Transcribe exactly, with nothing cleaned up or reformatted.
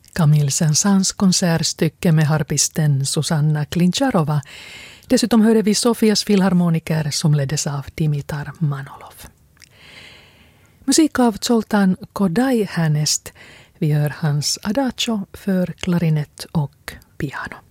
Camille Saint-Saëns konsertstycke med harpisten Susanna Klincharova. Dessutom hörde vi Sofias filharmoniker som leddes av Dimitar Manolov. Musik av Zoltán Kodály härnäst. Vi hör hans adagio för klarinett och piano.